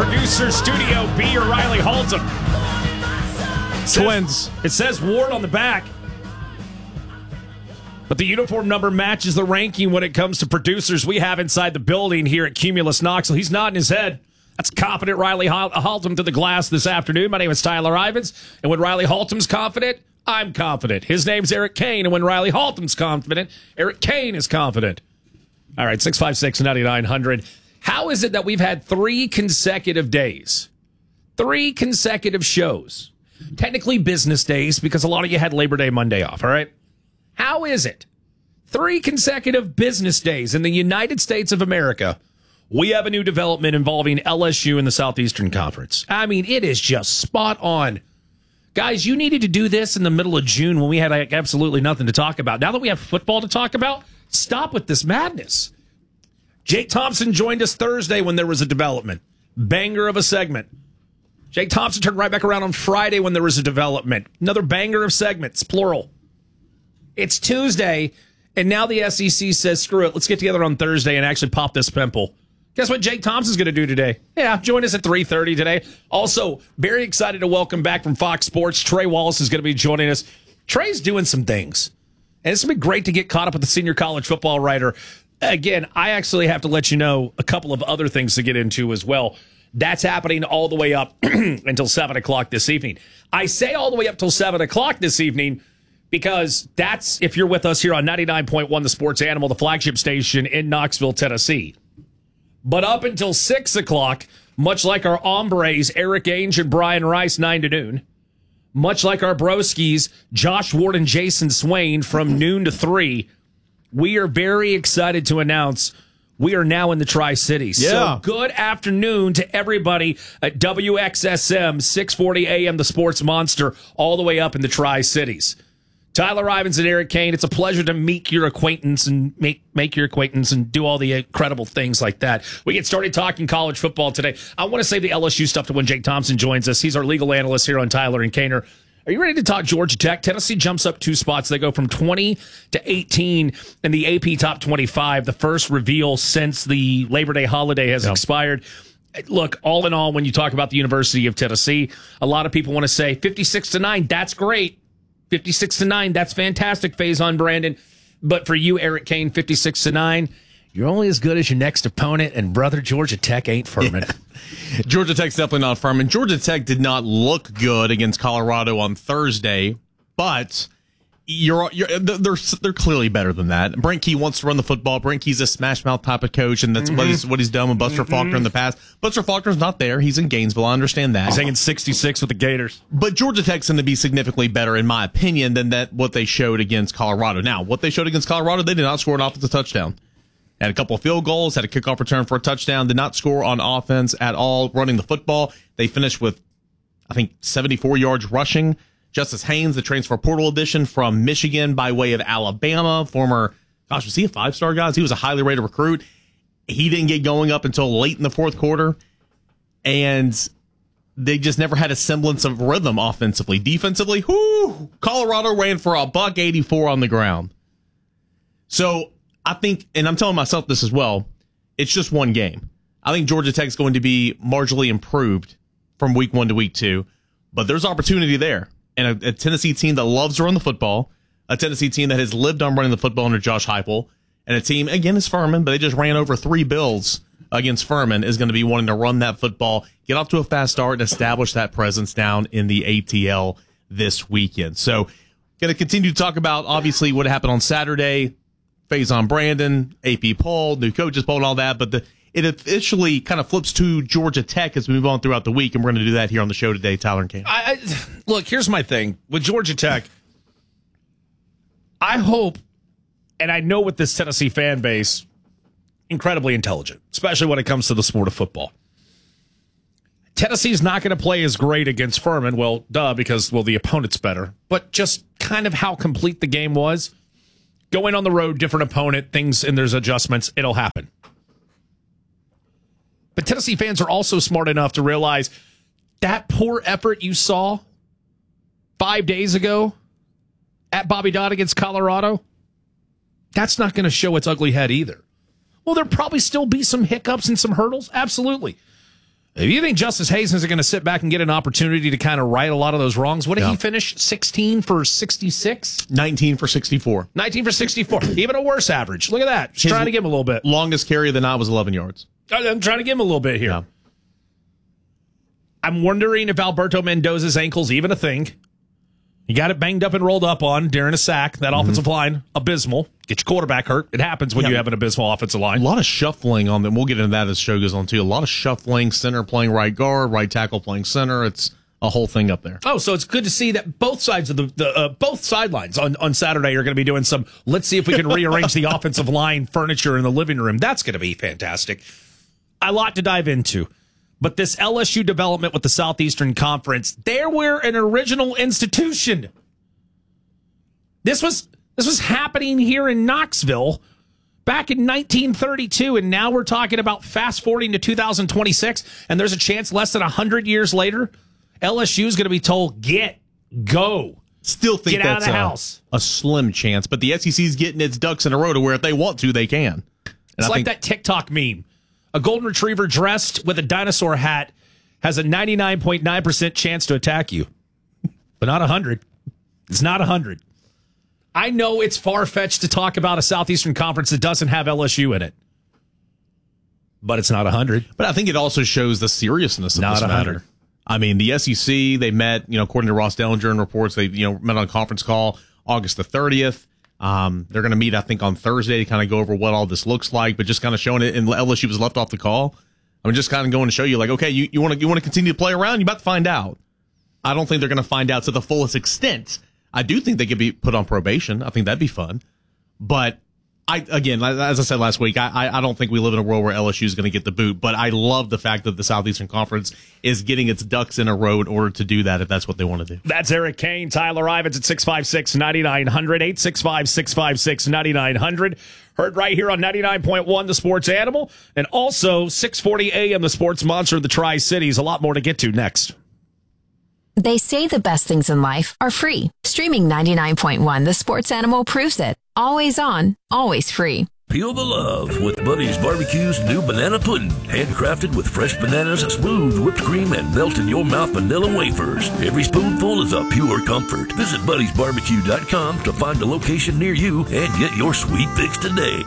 producer Studio B or Riley Haltom. Twins. It says Ward on the back. But the uniform number matches the ranking when it comes to producers we have inside the building here at Cumulus Knoxville. He's nodding his head. That's confident Riley Haltom to the glass this afternoon. My name is Tyler Ivins. And when Riley Haltom's confident, I'm confident. His name's Eric Kane. And when Riley Haltom's confident, Eric Kane is confident. All right, 656-9900. How is it that we've had 3 consecutive days, 3 consecutive shows, technically business days because a lot of you had Labor Day Monday off, all right? How is it 3 consecutive business days in the United States of America, we have a new development involving LSU in the Southeastern Conference? I mean, it is just spot on. Guys, you needed to do this in the middle of June when we had absolutely nothing to talk about. Now that we have football to talk about, stop with this madness. Jake Thompson joined us Thursday when there was a development. Banger of a segment. Jake Thompson turned right back around on Friday when there was a development. Another banger of segments, plural. It's Tuesday, and now the SEC says, screw it, let's get together on Thursday and actually pop this pimple. Guess what Jake Thompson's going to do today? Yeah, join us at 3:30 today. Also, very excited to welcome back from Fox Sports. Trey Wallace is going to be joining us. Trey's doing some things, and it's going to be great to get caught up with the senior college football writer. Again, I actually have to let you know a couple of other things to get into as well. That's happening all the way up until 7 o'clock this evening. I say all the way up till 7 o'clock this evening because that's if you're with us here on 99.1 The Sports Animal, the flagship station in Knoxville, Tennessee. But up until 6 o'clock, much like our hombres, Eric Ainge and Brian Rice, 9 to noon, much like our broskies, Josh Ward and Jason Swain, from noon to 3, we are very excited to announce we are now in the Tri-Cities. Yeah. So good afternoon to everybody at WXSM, 640 AM, the Sports Monster, all the way up in the Tri-Cities. Tyler Ivins and Eric Kane, it's a pleasure to meet your acquaintance and make your acquaintance and do all the incredible things like that. We get started talking college football today. I want to save the LSU stuff to when Jake Thompson joins us. He's our legal analyst here on Tyler and Kaner. Are you ready to talk Georgia Tech? Tennessee jumps up 2 spots. They go from 20 to 18 in the AP Top 25, the first reveal since the Labor Day holiday has expired. Look, all in all, when you talk about the University of Tennessee, a lot of people want to say 56-9, that's great. 56-9, that's fantastic, Faison Brandon. But for you, Eric Kane, 56-9, you're only as good as your next opponent, and brother, Georgia Tech ain't Furman. Yeah. Georgia Tech's definitely not Furman. Georgia Tech did not look good against Colorado on Thursday, but they're clearly better than that. Brent Key wants to run the football. Brent Key's a smash mouth type of coach, and that's what he's done with Buster Faulkner in the past. Buster Faulkner's not there. He's in Gainesville. I understand that. He's hanging 66 with the Gators. But Georgia Tech's going to be significantly better, in my opinion, than what they showed against Colorado. Now, what they showed against Colorado, they did not score an offensive touchdown. Had a couple of field goals, had a kickoff return for a touchdown, did not score on offense at all running the football. They finished with, I think, 74 yards rushing. Justice Haynes, the transfer portal addition from Michigan by way of Alabama, was he a 5-star guy? He was a highly rated recruit. He didn't get going up until late in the fourth quarter, and they just never had a semblance of rhythm offensively. Defensively, Colorado ran for $184 on the ground. So I think, and I'm telling myself this as well, it's just one game. I think Georgia Tech's going to be marginally improved from week 1 to week 2, but there's opportunity there. And a Tennessee team that loves to run the football, a Tennessee team that has lived on running the football under Josh Heupel, and a team, again, is Furman, but they just ran over 3 Bills against Furman, is going to be wanting to run that football, get off to a fast start, and establish that presence down in the ATL this weekend. So, going to continue to talk about, obviously, what happened on Saturday, Faison Brandon, AP poll, new coaches poll, and all that, but it officially kind of flips to Georgia Tech as we move on throughout the week, and we're going to do that here on the show today, Tyler and Kane. Look, here's my thing. With Georgia Tech, I hope, and I know with this Tennessee fan base, incredibly intelligent, especially when it comes to the sport of football. Tennessee's not going to play as great against Furman. Well, because the opponent's better. But just kind of how complete the game was. Going on the road, different opponent, things, and there's adjustments. It'll happen. But Tennessee fans are also smart enough to realize that poor effort you saw 5 days ago at Bobby Dodd against Colorado, that's not going to show its ugly head either. Well, there'll probably still be some hiccups and some hurdles. Absolutely. If you think Justice Hayes is going to sit back and get an opportunity to kind of right a lot of those wrongs, what did he finish? 16 for 66? 19 for 64. 19 for 64. Even a worse average. Look at that. Just trying to give him a little bit. Longest carry of the night was 11 yards. I'm trying to give him a little bit here. Yeah. I'm wondering if Alberto Mendoza's ankle's even a thing. He got it banged up and rolled up on during a sack. That offensive line, abysmal. Get your quarterback hurt. It happens when you have an abysmal offensive line. A lot of shuffling on them. We'll get into that as the show goes on, too. A lot of shuffling, center playing right guard, right tackle playing center. It's a whole thing up there. Oh, so it's good to see that both sides of both sidelines on Saturday are going to be doing some, let's see if we can rearrange the offensive line furniture in the living room. That's going to be fantastic. A lot to dive into. But this LSU development with the Southeastern Conference, they were an original institution. This was happening here in Knoxville back in 1932, and now we're talking about fast-forwarding to 2026, and there's a chance less than 100 years later, LSU is going to be told, go. Still think get out that's of the house. A slim chance, but the SEC's getting its ducks in a row to where if they want to, they can. It's like that TikTok meme. A golden retriever dressed with a dinosaur hat has a 99.9% chance to attack you, but not 100. It's not 100. I know it's far-fetched to talk about a Southeastern Conference that doesn't have LSU in it, but it's not 100. But I think it also shows the seriousness of this matter. I mean, the SEC, they met, according to Ross Dellinger and reports, they, met on a conference call August the 30th. They're going to meet, I think, on Thursday to kind of go over what all this looks like, but just kind of showing it. And LSU was left off the call. I'm just kind of going to show you, like, okay, you want to continue to play around? You're about to find out. I don't think they're going to find out to the fullest extent. I do think they could be put on probation. I think that'd be fun. But again, as I said last week, I don't think we live in a world where LSU is going to get the boot. But I love the fact that the Southeastern Conference is getting its ducks in a row in order to do that if that's what they want to do. That's Eric Kane, Tyler Ivins at 656-9900, 865-656-9900. Heard right here on 99.1, The Sports Animal, and also 640 AM, The Sports Monster of the Tri-Cities. A lot more to get to next. They say the best things in life are free. Streaming 99.1, The Sports Animal proves it. Always on, always free. Feel the love with Buddy's Barbecue's new banana pudding. Handcrafted with fresh bananas, smooth whipped cream, and melt-in-your-mouth vanilla wafers. Every spoonful is a pure comfort. Visit Buddy'sBarbecue.com to find a location near you and get your sweet fix today.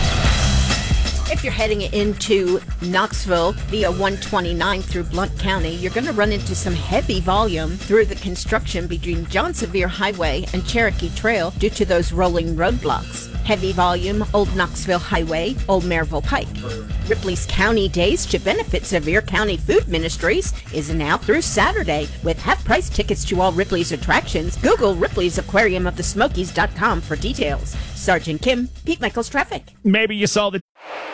If you're heading into Knoxville via 129 through Blount County, you're going to run into some heavy volume through the construction between John Sevier Highway and Cherokee Trail due to those rolling roadblocks. Heavy volume, Old Knoxville Highway, Old Maryville Pike. Ripley's County Days to benefit Sevier County Food Ministries is now through Saturday with half-price tickets to all Ripley's attractions. Google Ripley's Aquarium of the Smokies.com for details. Sergeant Kim, Pete Michaels Traffic. Maybe you saw the...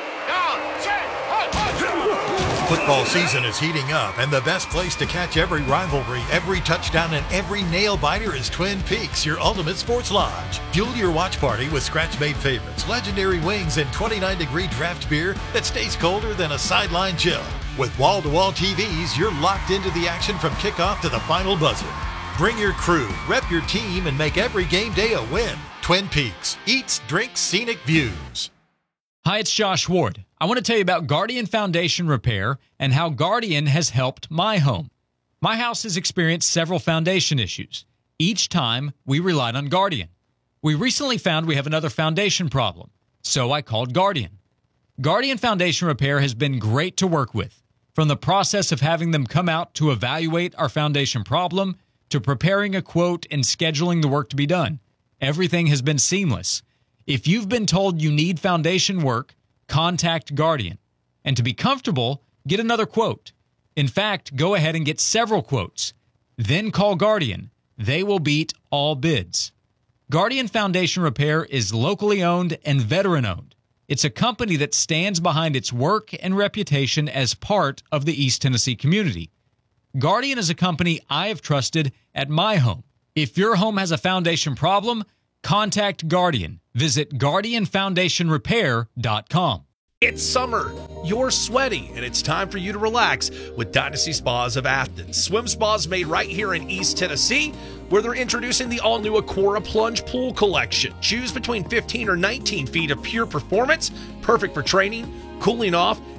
Football season is heating up, and the best place to catch every rivalry, every touchdown, and every nail-biter is Twin Peaks, your ultimate sports lodge. Fuel your watch party with scratch-made favorites, legendary wings, and 29-degree draft beer that stays colder than a sideline chill. With wall-to-wall TVs, you're locked into the action from kickoff to the final buzzer. Bring your crew, rep your team, and make every game day a win. Twin Peaks. Eats, drinks, scenic views. Hi, it's Josh Ward. I want to tell you about Guardian Foundation Repair and how Guardian has helped my home. My house has experienced several foundation issues. Each time, we relied on Guardian. We recently found we have another foundation problem, so I called Guardian. Guardian Foundation Repair has been great to work with. From the process of having them come out to evaluate our foundation problem to preparing a quote and scheduling the work to be done, everything has been seamless. If you've been told you need foundation work, contact Guardian. And to be comfortable, get another quote. In fact, go ahead and get several quotes. Then call Guardian. They will beat all bids. Guardian Foundation Repair is locally owned and veteran-owned. It's a company that stands behind its work and reputation as part of the East Tennessee community. Guardian is a company I have trusted at my home. If your home has a foundation problem, contact Guardian. Visit GuardianFoundationRepair.com. It's summer. You're sweaty, and it's time for you to relax with Dynasty Spas of Athens. Swim spas made right here in East Tennessee, where they're introducing the all-new Aquara Plunge Pool Collection. Choose between 15 or 19 feet of pure performance, perfect for training, cooling off,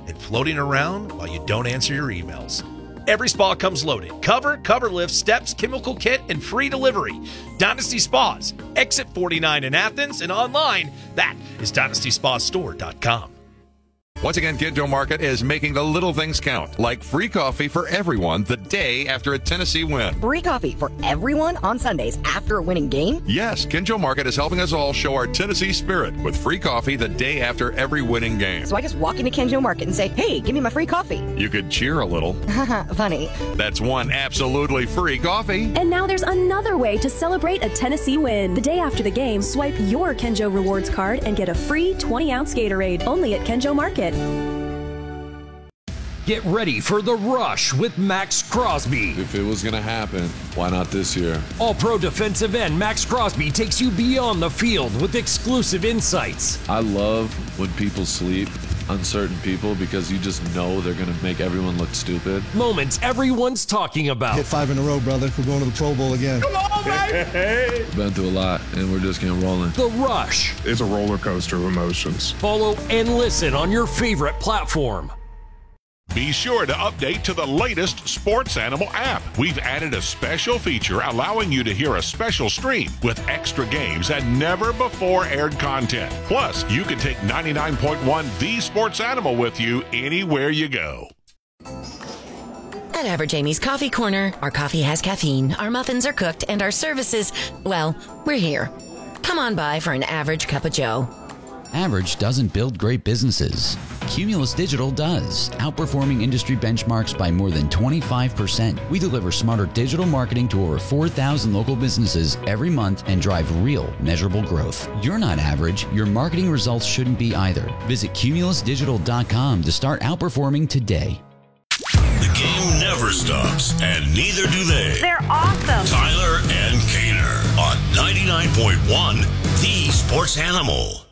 and floating around while you don't answer your emails. Every spa comes loaded. Cover lift, steps, chemical kit, and free delivery. Dynasty Spas, exit 49 in Athens, and online, that is DynastySpaStore.com. Once again, Kinjo Market is making the little things count, like free coffee for everyone the day after a Tennessee win. Free coffee for everyone on Sundays after a winning game? Yes, Kinjo Market is helping us all show our Tennessee spirit with free coffee the day after every winning game. So I just walk into Kinjo Market and say, hey, give me my free coffee. You could cheer a little. Funny. That's one absolutely free coffee. And now there's another way to celebrate a Tennessee win. The day after the game, swipe your Kinjo Rewards card and get a free 20-ounce Gatorade only at Kinjo Market. Get ready for The Rush with Max Crosby. If it was going to happen, why not this year? All-Pro defensive end Max Crosby takes you beyond the field with exclusive insights. I love when people sleep on certain people because you just know they're going to make everyone look stupid. Moments everyone's talking about. Hit 5 in a row, brother. We're going to the Pro Bowl again. Come on, baby! Been through a lot, and we're just getting rolling. The Rush. It's a roller coaster of emotions. Follow and listen on your favorite platform. Be sure to update to the latest Sports Animal app. We've added a special feature allowing you to hear a special stream with extra games and never before aired content. Plus, you can take 99.1 The Sports Animal with you anywhere you go. At Average Amy's Coffee Corner, our coffee has caffeine, our muffins are cooked, and our services, well, we're here. Come on by for an average cup of joe. Average doesn't build great businesses. Cumulus Digital does, outperforming industry benchmarks by more than 25%. We deliver smarter digital marketing to over 4,000 local businesses every month and drive real, measurable growth. You're not average. Your marketing results shouldn't be either. Visit cumulusdigital.com to start outperforming today. The game never stops, and neither do they. They're awesome. Tyler and Kaner on 99.1 The Sports Animal.